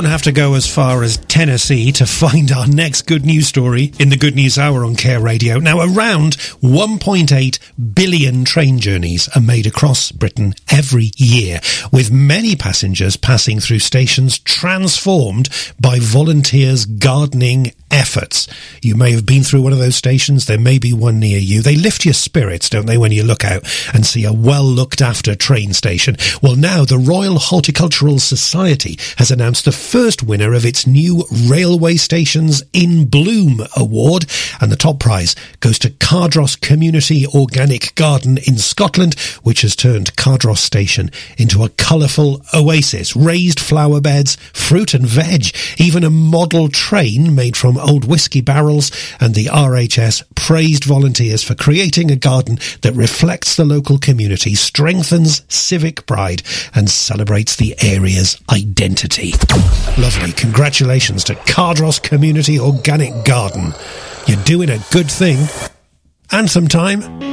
don't have to go as far as Tennessee to find our next good news story in the Good News Hour on Care Radio. Now, around 1.8 billion train journeys are made across Britain every year, with many passengers passing through stations transformed by volunteers' gardening efforts. You may have been through one of those stations. There may be one near you. They lift your spirits, don't they, when you look out and see a well-looked-after train station? Well, now the Royal Horticultural Society has announced the first winner of its new Railway Stations in Bloom award, and the top prize goes to Cardross Community Organic Garden in Scotland, which has turned Cardross Station into a colourful oasis. Raised flower beds, fruit and veg, even a model train made from old whiskey barrels, and the RHS praised volunteers for creating a garden that reflects the local community, strengthens civic pride and celebrates the area's identity. Lovely. Congratulations to Cardross Community Organic Garden. You're doing a good thing. Anthem time.